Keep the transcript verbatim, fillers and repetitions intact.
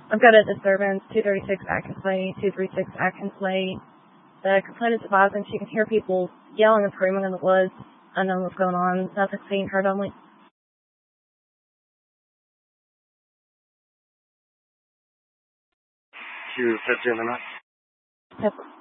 I've got a disturbance, two thirty-six Atkins Way, two thirty-six Atkins Way. The complainant is advising she can hear people yelling and screaming in the woods. I don't know what's going on. Nothing's being heard only. She was fifteen in the night? Yep.